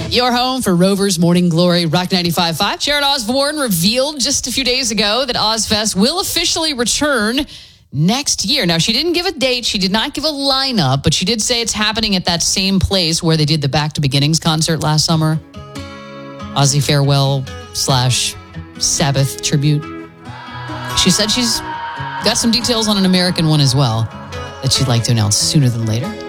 Your home for Rover's Morning Glory, Rock 95.5. Sharon Osbourne revealed just a few days ago that Ozfest will officially return next year. Now, she didn't give a date. She did not give a lineup, but she did say it's happening at that same place where they did the Back to Beginnings concert last summer. Ozzy Farewell / Sabbath tribute. She said she's got some details on an American one as well that she'd like to announce sooner than later.